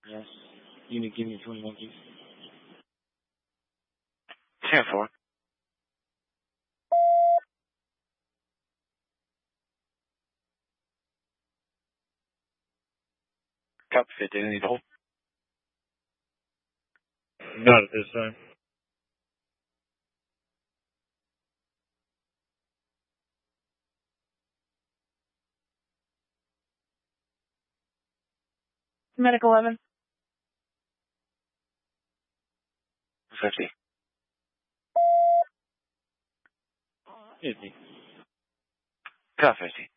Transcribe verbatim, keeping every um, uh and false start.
Yes. You need to give me twenty-one, please. ten four. Copy fifty. You need to hold. Not at this time. Medic eleven. fifty. fifty. Copy fifty.